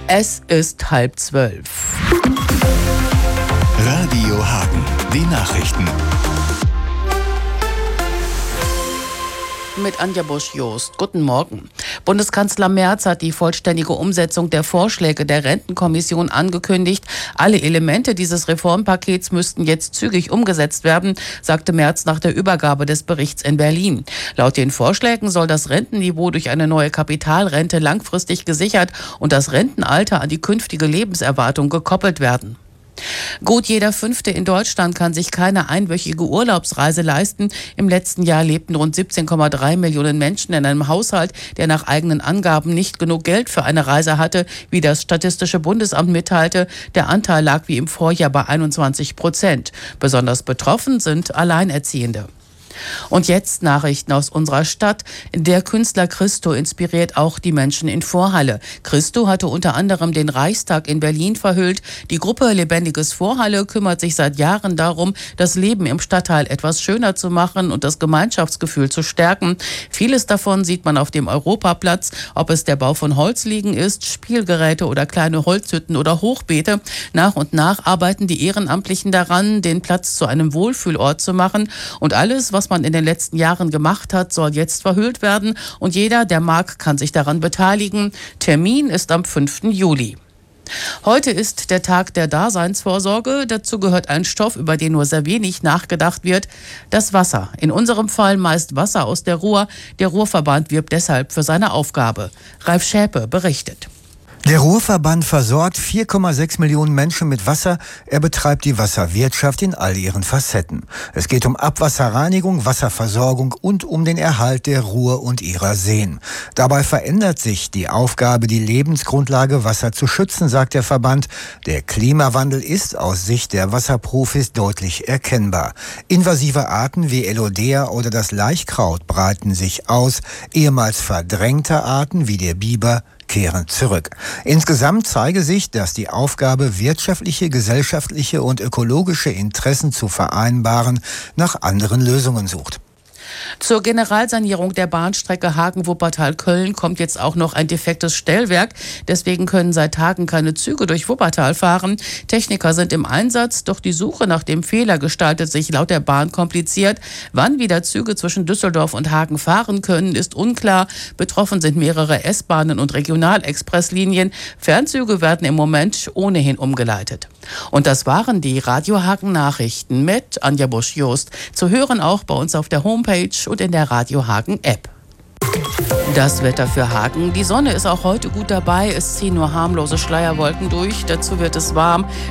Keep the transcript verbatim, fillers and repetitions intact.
Es ist halb zwölf. Radio Hagen, die Nachrichten. Mit Anja Busch-Jost. Guten Morgen. Bundeskanzler Merz hat die vollständige Umsetzung der Vorschläge der Rentenkommission angekündigt. Alle Elemente dieses Reformpakets müssten jetzt zügig umgesetzt werden, sagte Merz nach der Übergabe des Berichts in Berlin. Laut den Vorschlägen soll das Rentenniveau durch eine neue Kapitalrente langfristig gesichert und das Rentenalter an die künftige Lebenserwartung gekoppelt werden. Gut jeder Fünfte in Deutschland kann sich keine einwöchige Urlaubsreise leisten. Im letzten Jahr lebten rund siebzehn Komma drei Millionen Menschen in einem Haushalt, der nach eigenen Angaben nicht genug Geld für eine Reise hatte, wie das Statistische Bundesamt mitteilte. Der Anteil lag wie im Vorjahr bei einundzwanzig Prozent. Besonders betroffen sind Alleinerziehende. Und jetzt Nachrichten aus unserer Stadt. Der Künstler Christo inspiriert auch die Menschen in Vorhalle. Christo hatte unter anderem den Reichstag in Berlin verhüllt. Die Gruppe Lebendiges Vorhalle kümmert sich seit Jahren darum, das Leben im Stadtteil etwas schöner zu machen und das Gemeinschaftsgefühl zu stärken. Vieles davon sieht man auf dem Europaplatz, ob es der Bau von Holzliegen ist, Spielgeräte oder kleine Holzhütten oder Hochbeete. Nach und nach arbeiten die Ehrenamtlichen daran, den Platz zu einem Wohlfühlort zu machen. Und alles, was man in den letzten Jahren gemacht hat, soll jetzt verhüllt werden und jeder, der mag, kann sich daran beteiligen. Termin ist am fünften Juli. Heute ist der Tag der Daseinsvorsorge. Dazu gehört ein Stoff, über den nur sehr wenig nachgedacht wird: das Wasser. In unserem Fall meist Wasser aus der Ruhr. Der Ruhrverband wirbt deshalb für seine Aufgabe. Ralf Schäpe berichtet. Der Ruhrverband versorgt vier Komma sechs Millionen Menschen mit Wasser. Er betreibt die Wasserwirtschaft in all ihren Facetten. Es geht um Abwasserreinigung, Wasserversorgung und um den Erhalt der Ruhr und ihrer Seen. Dabei verändert sich die Aufgabe, die Lebensgrundlage Wasser zu schützen, sagt der Verband. Der Klimawandel ist aus Sicht der Wasserprofis deutlich erkennbar. Invasive Arten wie Elodea oder das Laichkraut breiten sich aus. Ehemals verdrängte Arten wie der Biber kehren zurück. Insgesamt zeige sich, dass die Aufgabe, wirtschaftliche, gesellschaftliche und ökologische Interessen zu vereinbaren, nach anderen Lösungen sucht. Zur Generalsanierung der Bahnstrecke Hagen-Wuppertal-Köln kommt jetzt auch noch ein defektes Stellwerk. Deswegen können seit Tagen keine Züge durch Wuppertal fahren. Techniker sind im Einsatz, doch die Suche nach dem Fehler gestaltet sich laut der Bahn kompliziert. Wann wieder Züge zwischen Düsseldorf und Hagen fahren können, ist unklar. Betroffen sind mehrere S-Bahnen und Regionalexpresslinien. Fernzüge werden im Moment ohnehin umgeleitet. Und das waren die Radio Hagen Nachrichten mit Anja Busch-Jost. Zu hören auch bei uns auf der Homepage und in der Radio Hagen App. Das Wetter für Hagen. Die Sonne ist auch heute gut dabei. Es ziehen nur harmlose Schleierwolken durch. Dazu wird es warm.